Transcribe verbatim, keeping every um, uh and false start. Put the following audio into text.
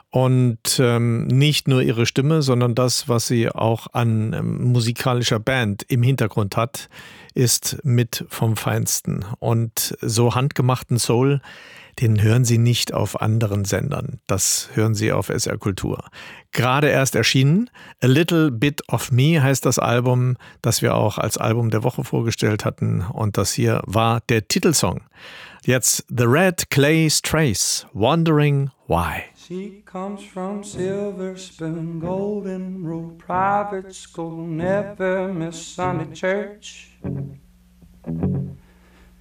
Und ähm, nicht nur ihre Stimme, sondern das, was sie auch an ähm, musikalischer Band im Hintergrund hat, ist mit vom Feinsten. Und so handgemachten Soul, den hören Sie nicht auf anderen Sendern. Das hören Sie auf S R Kultur. Gerade erst erschienen. A Little Bit of Me heißt das Album, das wir auch als Album der Woche vorgestellt hatten. Und das hier war der Titelsong. Jetzt The Red Clay Strays, Wondering Why. She comes from Silver Spoon, Golden Rule, private school, never miss Sunday church.